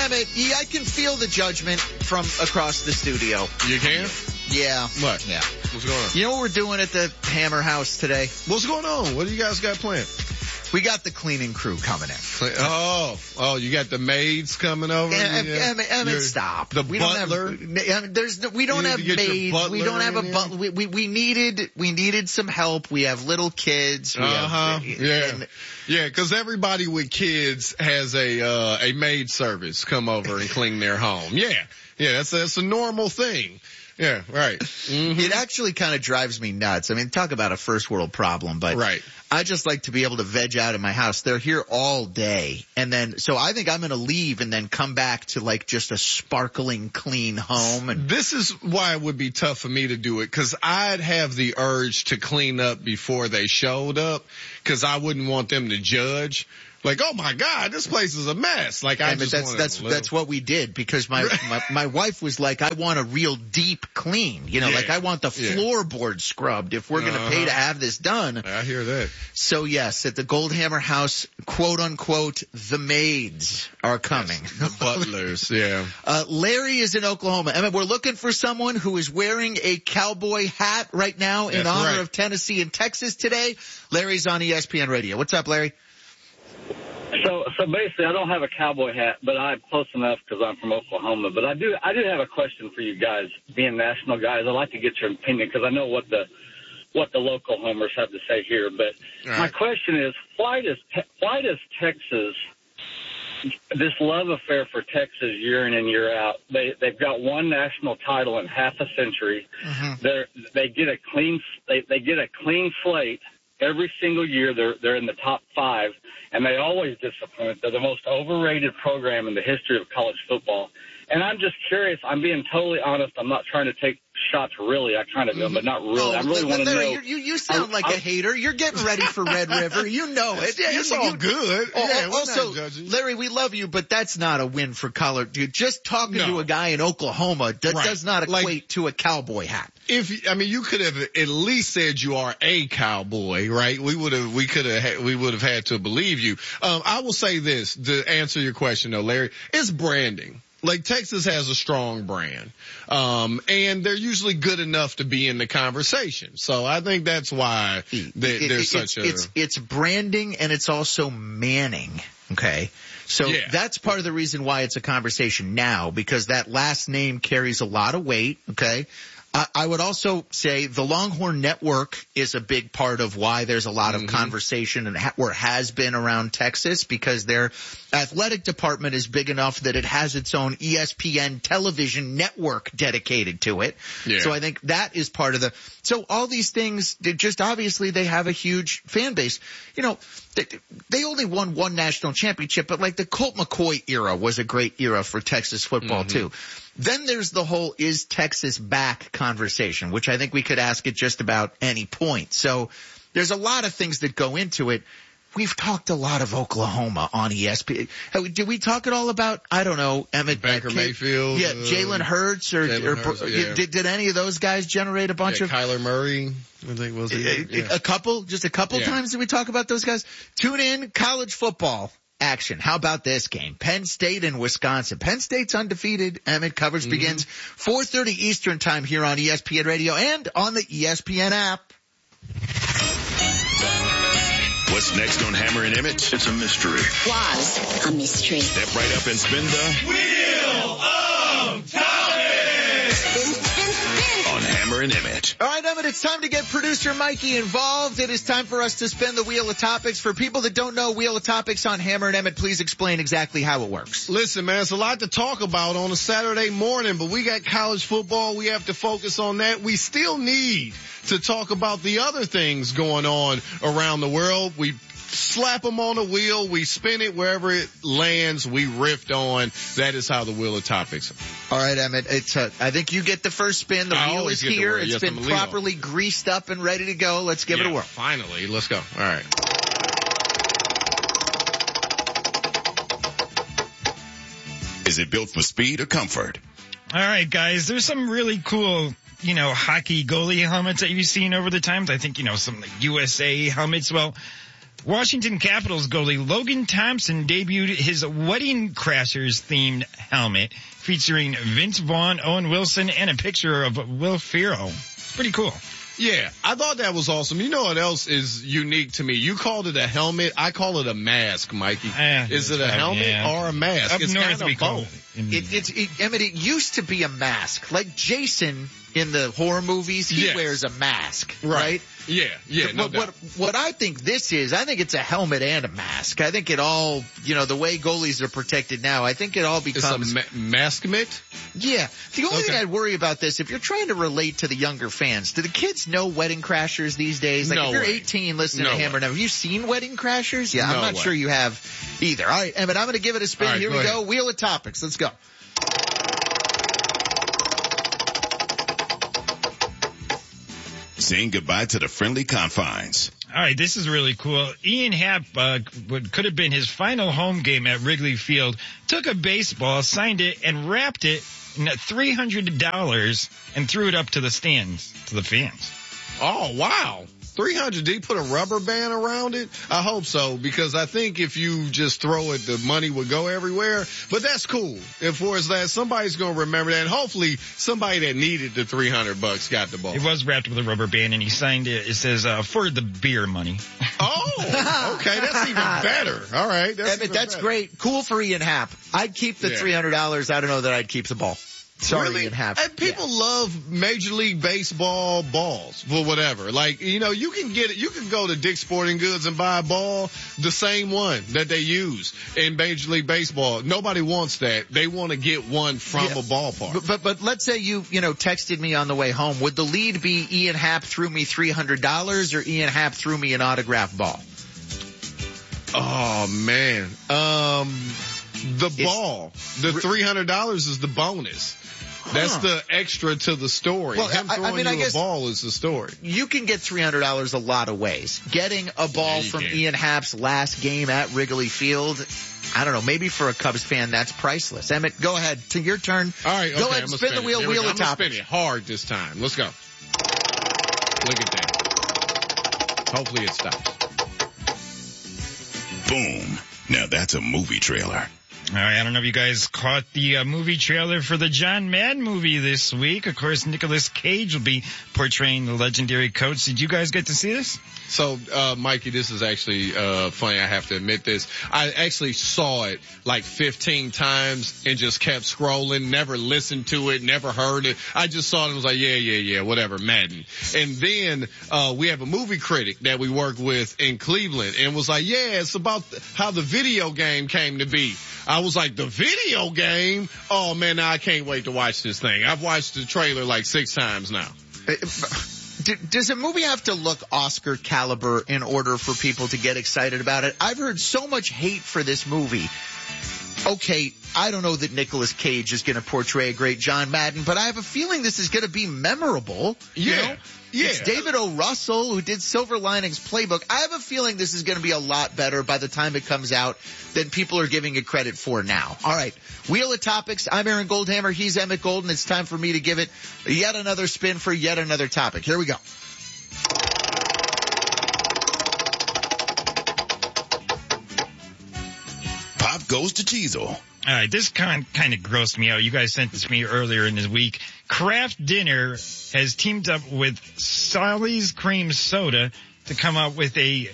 Emmett, I can feel the judgment from across the studio. You can? Yeah. What? Yeah. What's going on? You know what we're doing at the Hammer House today? What's going on? What do you guys got planned? We got the cleaning crew coming in. Oh, you got the maids coming over? Emmett, stop. The we butler? We don't have maids. We don't have a butler. We needed some help. We have little kids. Yeah, because everybody with kids has a maid service come over and clean their home. Yeah, that's a normal thing. Yeah, right. Mm-hmm. It actually kind of drives me nuts. I mean, talk about a first world problem, but right. I just like to be able to veg out in my house. They're here all day. And then, so I think I'm going to leave and then come back to like just a sparkling clean home. And this is why it would be tough for me to do it, because I'd have the urge to clean up before they showed up, because I wouldn't want them to judge. Like, oh my God, this place is a mess. Like, that's what we did, because my wife was like, I want a real deep clean. Like I want the floorboard scrubbed if we're going to pay to have this done. I hear that. So yes, at the Goldhammer House, quote unquote, the maids are coming. Yes, the butlers, yeah. Larry is in Oklahoma. Emmett, we're looking for someone who is wearing a cowboy hat right now in honor of Tennessee and Texas today. Larry's on ESPN Radio. What's up, Larry? So basically, I don't have a cowboy hat, but I'm close enough because I'm from Oklahoma. But I do have a question for you guys, being national guys. I'd like to get your opinion because I know what the local homers have to say here. But my question is, why does Texas, this love affair for Texas year in and year out? They've got one national title in half a century. Mm-hmm. They get a clean slate. Every single year, they're in the top 5, and they always disappoint. They're the most overrated program in the history of college football. And I'm just curious. I'm being totally honest. I'm not trying to take shots, really. I kind of do, but not really. I really want to know. You sound like a hater. You're getting ready for Red River. You know it. It's all good. Also, Larry, we love you, but that's not a win for color. Dude, just talking to a guy in Oklahoma does not equate to a cowboy hat. You could have at least said you are a cowboy, right? We would have had to believe you. I will say this to answer your question though, Larry. It's branding. Like, Texas has a strong brand, and they're usually good enough to be in the conversation. So I think that's why there's it's branding, and it's also manning. Okay. So that's part of the reason why it's a conversation now, because that last name carries a lot of weight. Okay. I would also say the Longhorn Network is a big part of why there's a lot of conversation and where it has been around Texas, because their athletic department is big enough that it has its own ESPN television network dedicated to it. Yeah. So I think that is part of so all these things, just obviously they have a huge fan base. They only won one national championship, but like the Colt McCoy era was a great era for Texas football too. Then there's the whole is Texas back conversation, which I think we could ask at just about any point. So there's a lot of things that go into it. We've talked a lot of Oklahoma on ESPN. Did we talk at all about, I don't know, Emmett Baker Mayfield? Yeah, Jalen Hurts did any of those guys generate a bunch of Kyler Murray? I think was a couple times did we talk about those guys? Tune in college football action. How about this game? Penn State and Wisconsin. Penn State's undefeated. Emmett, coverage begins 4:30 Eastern time here on ESPN Radio and on the ESPN app. What's next on Hammer and Emmett? It's a mystery. Was a mystery. Step right up and spin the Wheel of Topics. Spin. On Hammer and Emmett. All right, Emmett, it's time to get producer Mikey involved. It is time for us to spin the Wheel of Topics. For people that don't know Wheel of Topics on Hammer and Emmett, please explain exactly how it works. Listen, man, it's a lot to talk about on a Saturday morning, but we got college football. We have to focus on that. We still need to talk about the other things going on around the world. We slap them on a wheel. We spin it wherever it lands. We riff on. That is how the Wheel of Topics. All right, Emmett. I think you get the first spin. The wheel is here. It's been properly greased up and ready to go. Let's give it a whirl. Finally. Let's go. All right. Is it built for speed or comfort? All right, guys. There's some really cool hockey goalie helmets that you've seen over the times. I think, some like USA helmets. Well, Washington Capitals goalie Logan Thompson debuted his Wedding Crashers themed helmet featuring Vince Vaughn, Owen Wilson, and a picture of Will Ferrell. It's pretty cool. Yeah, I thought that was awesome. You know what else is unique to me? You called it a helmet. I call it a mask, Mikey. Is it a helmet or a mask? Up it's north kind we of call both. It used to be a mask. Like Jason in the horror movies, he wears a mask, right? Yeah, no doubt. What I think this is, I think it's a helmet and a mask. I think it all, the way goalies are protected now, I think it all becomes... It's a maskment? Yeah. The only thing I'd worry about this, if you're trying to relate to the younger fans, do the kids know Wedding Crashers these days? Like, if you're 18 listening to Hammer now, have you seen Wedding Crashers? Yeah, I'm not sure you have either. All right, Emmett, I'm going to give it a spin. Here we go. Wheel of Topics. Let's go. Saying goodbye to the friendly confines. All right, this is really cool. Ian Happ, what could have been his final home game at Wrigley Field, took a baseball, signed it, and wrapped it in $300 and threw it up to the stands, to the fans. Oh, wow. 300. Did he put a rubber band around it? I hope so, because I think if you just throw it, the money would go everywhere. But that's cool. And for his last, somebody's going to remember that. And hopefully somebody that needed the $300 got the ball. It was wrapped with a rubber band, and he signed it. It says, for the beer money. Oh, okay. That's even better. All right. That's great. Cool for Ian Happ. I'd keep the $300. I don't know that I'd keep the ball. Sorry, really? Ian Happ. And people love Major League Baseball balls for whatever. Like, you can get it. You can go to Dick's Sporting Goods and buy a ball, the same one that they use in Major League Baseball. Nobody wants that. They want to get one from a ballpark. But let's say you texted me on the way home. Would the lead be Ian Happ threw me $300 or Ian Happ threw me an autographed ball? Oh man. The $300 is the bonus. That's the extra to the story. Well, Him throwing a ball is the story. You can get $300 a lot of ways. Getting a ball from Ian Happ's last game at Wrigley Field, I don't know, maybe for a Cubs fan, that's priceless. Emmett, go ahead. To your turn. All right, go ahead and spin the wheel of Topics. I'm going to spin it hard this time. Let's go. Look at that. Hopefully it stops. Boom. Now that's a movie trailer. All right, I don't know if you guys caught the movie trailer for the John Madden movie this week. Of course, Nicolas Cage will be portraying the legendary coach. Did you guys get to see this? So, Mikey, this is actually funny. I have to admit this. I actually saw it like 15 times and just kept scrolling, never listened to it, never heard it. I just saw it and was like, yeah, whatever, Madden. And then we have a movie critic that we work with in Cleveland and was like, yeah, it's about how the video game came to be. I was like, the video game? Oh, man, now I can't wait to watch this thing. I've watched the trailer like 6 times now. Does a movie have to look Oscar caliber in order for people to get excited about it? I've heard so much hate for this movie. Okay, I don't know that Nicolas Cage is going to portray a great John Madden, but I have a feeling this is going to be memorable. Yeah. It's David O. Russell who did Silver Linings Playbook. I have a feeling this is going to be a lot better by the time it comes out than people are giving it credit for now. All right. Wheel of Topics. I'm Aaron Goldhammer. He's Emmett Golden. It's time for me to give it yet another spin for yet another topic. Here we go. Pop goes to Cheezel. All right, this kind of grossed me out. You guys sent this to me earlier in this week. Kraft Dinner has teamed up with Sally's Cream Soda to come up with a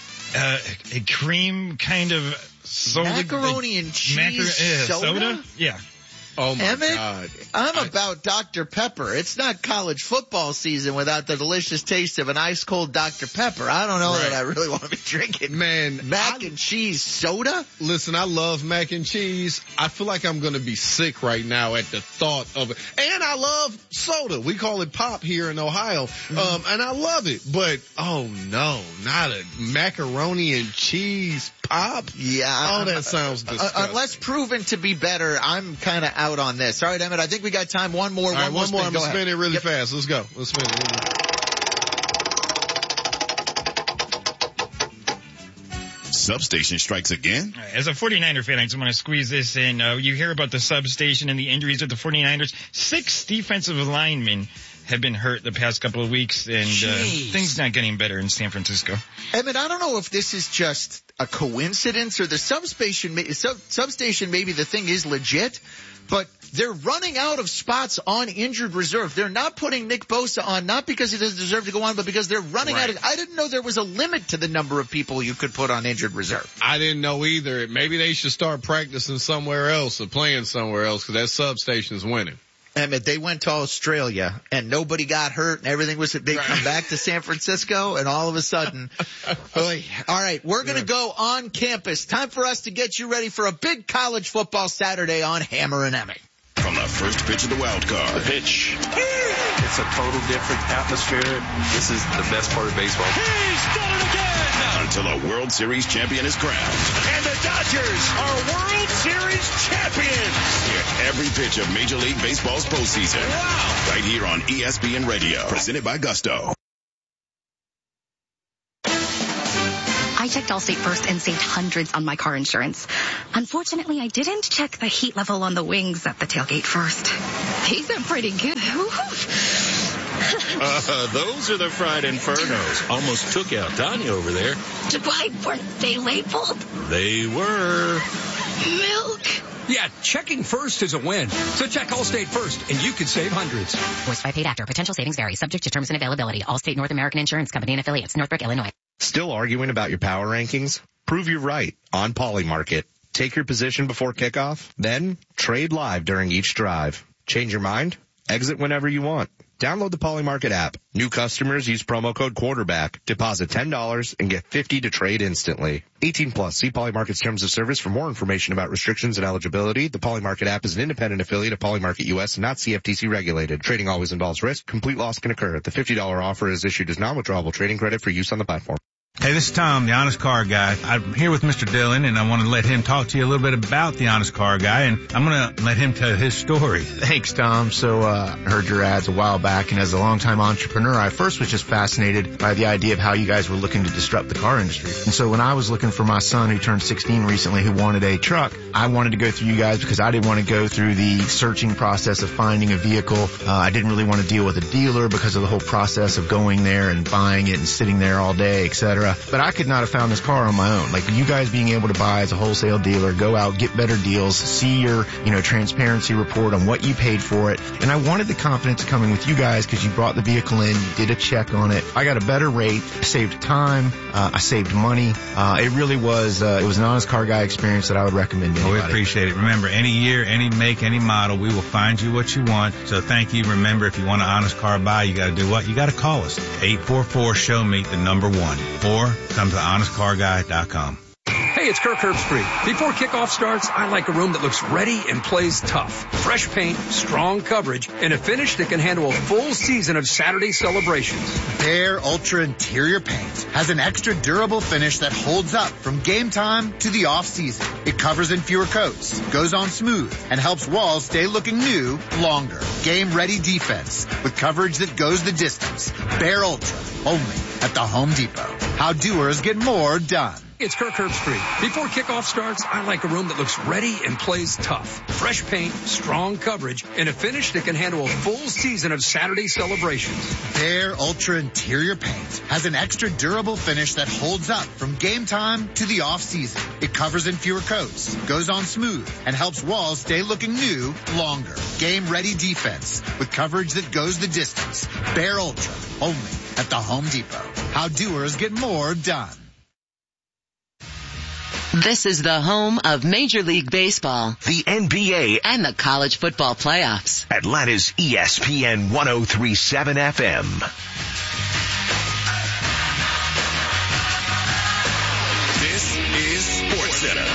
cream kind of soda. Macaroni and cheese soda? Yeah. Oh my Emmett, God. I'm about Dr. Pepper. It's not college football season without the delicious taste of an ice cold Dr. Pepper. I don't know that I really want to be drinking mac and cheese soda. Listen, I love mac and cheese. I feel like I'm going to be sick right now at the thought of it. And I love soda. We call it pop here in Ohio. And I love it. But, oh no, not a macaroni and cheese pop? Yeah. Oh, that sounds disgusting. Unless proven to be better, I'm kind of out on this. All right, Emmett, I think we got time. One more. All right, one more. I'm going to spin it really Yep. fast. Let's go. Let's spin it. Substation strikes again. As a 49er fan, I just want to squeeze this in. You hear about the substation and the injuries of the 49ers. 6 defensive linemen have been hurt the past couple of weeks, and things not getting better in San Francisco. Evan, I don't know if this is just a coincidence or the substation maybe the thing is legit, but they're running out of spots on injured reserve. They're not putting Nick Bosa on, not because he doesn't deserve to go on, but because they're running out of. I didn't know there was a limit to the number of people you could put on injured reserve. I didn't know either. Maybe they should start practicing somewhere else or playing somewhere else because that substation's winning. Emmett, they went to Australia and nobody got hurt and everything was, they come back to San Francisco and all of a sudden, all right, we're going to go on campus. Time for us to get you ready for a big college football Saturday on Hammer and Emmett. From the first pitch of the wild card. The pitch. It's a total different atmosphere. This is the best part of baseball. He's done it again! Until a World Series champion is crowned. And the Dodgers are World Series champions! Hear every pitch of Major League Baseball's postseason. Wow! Right here on ESPN Radio. Presented by Gusto. I checked Allstate first and saved hundreds on my car insurance. Unfortunately, I didn't check the heat level on the wings at the tailgate first. These are pretty good. Those are the fried infernos. Almost took out Tanya over there. Why weren't they labeled? They were. Milk. Yeah, checking first is a win. So check Allstate first, and you could save hundreds. Voiced by paid actor. Potential savings vary. Subject to terms and availability. Allstate North American Insurance Company and affiliates. Northbrook, Illinois. Still arguing about your power rankings? Prove you're right on Polymarket. Take your position before kickoff, then trade live during each drive. Change your mind? Exit whenever you want. Download the Polymarket app. New customers use promo code quarterback. Deposit $10 and get $50 to trade instantly. 18 plus. See Polymarket's terms of service for more information about restrictions and eligibility. The Polymarket app is an independent affiliate of Polymarket US and not CFTC regulated. Trading always involves risk. Complete loss can occur. The $50 offer is issued as non-withdrawable trading credit for use on the platform. Hey, this is Tom, the Honest Car Guy. I'm here with Mr. Dillon, and I want to let him talk to you a little bit about the Honest Car Guy, and I'm going to let him tell his story. Thanks, Tom. So, I heard your ads a while back, and as a longtime entrepreneur, I first was just fascinated by the idea of how you guys were looking to disrupt the car industry. And so when I was looking for my son who turned 16 recently who wanted a truck, I wanted to go through you guys because I didn't want to go through the searching process of finding a vehicle. I didn't really want to deal with a dealer because of the whole process of going there and buying it and sitting there all day, etc. But I could not have found this car on my own. Like you guys being able to buy as a wholesale dealer, go out, get better deals, see your, transparency report on what you paid for it. And I wanted the confidence of coming with you guys because you brought the vehicle in, you did a check on it. I got a better rate, saved time, I saved money. It really was, it was an Honest Car Guy experience that I would recommend to anybody. We appreciate it. Remember, any year, any make, any model, we will find you what you want. So thank you. Remember, if you want an Honest Car Buy, you got to do what? You got to call us. 844-SHOW-ME, the number 1. Or come to honestcarguy.com. Hey, it's Kirk Herbstreit. Before kickoff starts, I like a room that looks ready and plays tough. Fresh paint, strong coverage, and a finish that can handle a full season of Saturday celebrations. Behr Ultra Interior Paint has an extra durable finish that holds up from game time to the off season. It covers in fewer coats, goes on smooth, and helps walls stay looking new longer. Game ready defense with coverage that goes the distance. Behr Ultra, only at the Home Depot. How doers get more done. It's Kirk Herbstreit. Before kickoff starts, I like a room that looks ready and plays tough. Fresh paint, strong coverage, and a finish that can handle a full season of Saturday celebrations. Behr Ultra Interior Paint has an extra durable finish that holds up from game time to the off season. It covers in fewer coats, goes on smooth, and helps walls stay looking new longer. Game ready defense with coverage that goes the distance. Behr Ultra, only at the Home Depot. How doers get more done. This is the home of Major League Baseball, the NBA, and the college football playoffs. Atlanta's ESPN 103.7 FM. This is SportsCenter.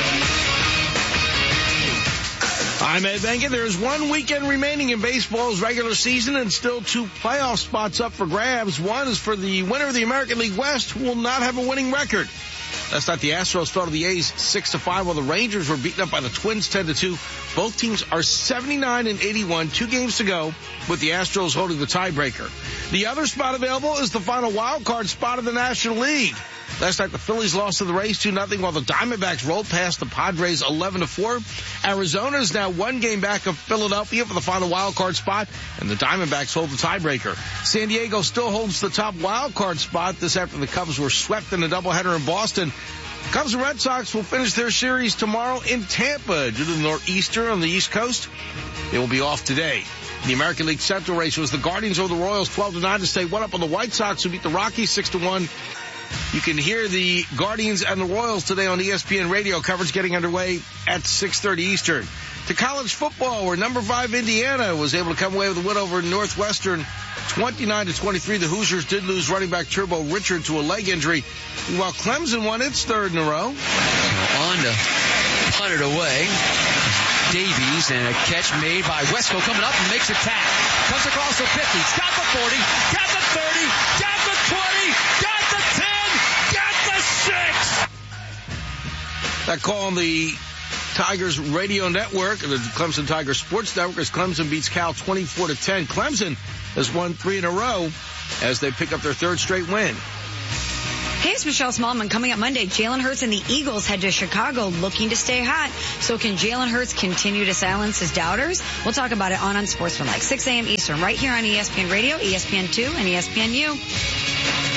I'm Ed Benkin. There's one weekend remaining in baseball's regular season and still 2 playoff spots up for grabs. One is for the winner of the American League West, who will not have a winning record. Last night, the Astros fell to the A's 6-5, while the Rangers were beaten up by the Twins 10-2. Both teams are 79 and 81, 2 games to go, with the Astros holding the tiebreaker. The other spot available is the final wild card spot of the National League. Last night, the Phillies lost to the Rays 2-0, while the Diamondbacks rolled past the Padres 11-4. Arizona is now 1 game back of Philadelphia for the final wild card spot, and the Diamondbacks hold the tiebreaker. San Diego still holds the top wild card spot this after the Cubs were swept in a doubleheader in Boston. Cubs and Red Sox will finish their series tomorrow in Tampa due to the nor'easter on the East Coast. They will be off today. The American League Central race was the Guardians over the Royals 12-9 to stay 1 up on the White Sox, who beat the Rockies 6-1. You can hear the Guardians and the Royals today on ESPN radio coverage getting underway at 6:30 Eastern. To college football, where number 5 Indiana was able to come away with a win over Northwestern 29-23. The Hoosiers did lose running back Turbo Richard to a leg injury, while Clemson won its 3rd in a row. On to punt it away. Davies, and a catch made by Wesco coming up and makes a tap. Comes across the 50, got the 40, got the 30, got the 20, got the 10, got the 6. That call on the Tigers radio network, the Clemson Tigers Sports Network, as Clemson beats Cal 24-10. Clemson has won 3 in a row as they pick up their 3rd straight win. Hey, it's Michelle Smallman. Coming up Monday, Jalen Hurts and the Eagles head to Chicago looking to stay hot. So can Jalen Hurts continue to silence his doubters? We'll talk about it on Unsportsmanlike, 6 a.m. Eastern, right here on ESPN Radio, ESPN2, and ESPNU.